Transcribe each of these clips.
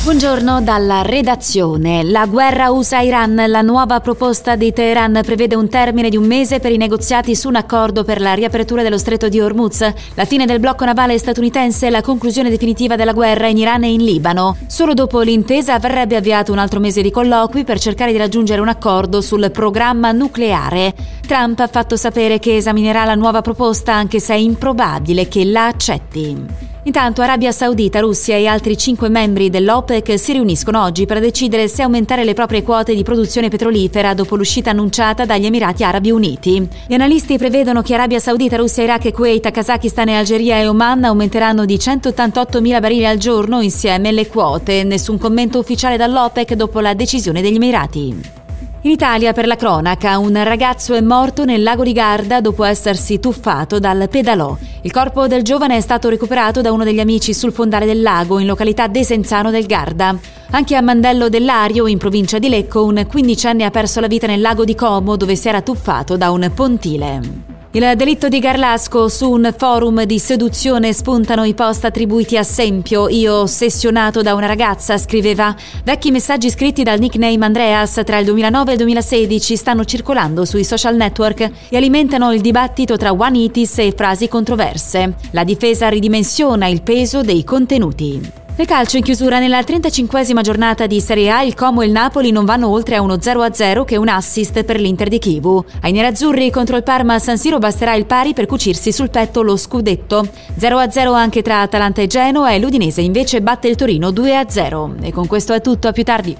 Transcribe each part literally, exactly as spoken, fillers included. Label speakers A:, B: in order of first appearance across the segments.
A: Buongiorno dalla redazione. La guerra U S A-Iran, la nuova proposta di Teheran prevede un termine di un mese per i negoziati su un accordo per la riapertura dello stretto di Hormuz, la fine del blocco navale statunitense e la conclusione definitiva della guerra in Iran e in Libano. Solo dopo l'intesa verrebbe avviato un altro mese di colloqui per cercare di raggiungere un accordo sul programma nucleare. Trump ha fatto sapere che esaminerà la nuova proposta, anche se è improbabile che la accetti. Intanto Arabia Saudita, Russia e altri cinque membri dell'OPEC si riuniscono oggi per decidere se aumentare le proprie quote di produzione petrolifera dopo l'uscita annunciata dagli Emirati Arabi Uniti. Gli analisti prevedono che Arabia Saudita, Russia, Iraq, Kuwait, Kazakistan e Algeria e Oman aumenteranno di centottantottomila barili al giorno insieme le quote. Nessun commento ufficiale dall'OPEC dopo la decisione degli Emirati. In Italia, per la cronaca, un ragazzo è morto nel lago di Garda dopo essersi tuffato dal pedalò. Il corpo del giovane è stato recuperato da uno degli amici sul fondale del lago, in località Desenzano del Garda. Anche a Mandello dell'Ario, in provincia di Lecco, un quindicenne ha perso la vita nel lago di Como, dove si era tuffato da un pontile. Il delitto di Garlasco: su un forum di seduzione spuntano i post attribuiti a Sempio. Io ossessionato da una ragazza, scriveva. Vecchi messaggi scritti dal nickname Andreas tra il duemilanove e il duemilasedici stanno circolando sui social network e alimentano il dibattito tra one-itis e frasi controverse. La difesa ridimensiona il peso dei contenuti. Nel calcio, in chiusura, nella trentacinquesima giornata di Serie A, il Como e il Napoli non vanno oltre a uno zero a zero che è un assist per l'Inter di Chivu. Ai nerazzurri contro il Parma a San Siro basterà il pari per cucirsi sul petto lo scudetto. zero a zero anche tra Atalanta e Genoa, e l'Udinese invece batte il Torino due a zero. E con questo è tutto, a più tardi.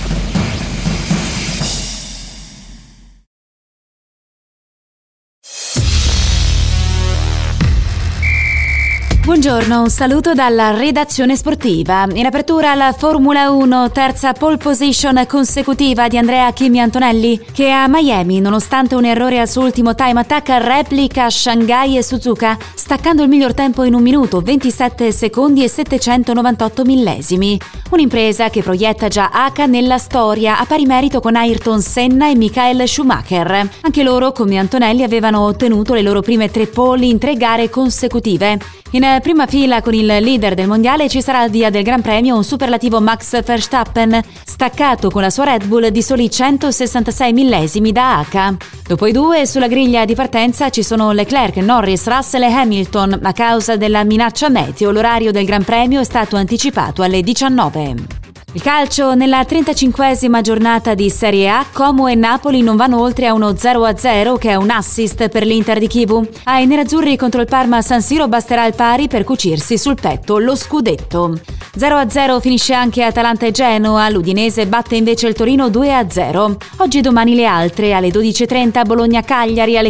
A: Buongiorno, un saluto dalla redazione sportiva. In apertura la Formula uno, terza pole position consecutiva di Andrea Kimi Antonelli, che a Miami, nonostante un errore al suo ultimo time attack, replica Shanghai e Suzuka, staccando il miglior tempo in un minuto, ventisette secondi e settecentonovantotto millesimi. Un'impresa che proietta già Aka nella storia, a pari merito con Ayrton Senna e Michael Schumacher. Anche loro, come Antonelli, avevano ottenuto le loro prime tre pole in tre gare consecutive. In prima fila con il leader del mondiale ci sarà al via del Gran Premio un superlativo Max Verstappen, staccato con la sua Red Bull di soli centosessantasei millesimi da Aka. Dopo i due, sulla griglia di partenza ci sono Leclerc, Norris, Russell e Hamilton. A causa della minaccia meteo, l'orario del Gran Premio è stato anticipato alle diciannove. Il calcio, nella trentacinquesima giornata di Serie A, Como e Napoli non vanno oltre a uno zero a zero che è un assist per l'Inter di Chivu. Ai nerazzurri contro il Parma a San Siro basterà il pari per cucirsi sul petto lo scudetto. zero a zero finisce anche Atalanta e Genoa, l'Udinese batte invece il Torino due a zero. Oggi e domani le altre, alle dodici e trenta Bologna-Cagliari, alle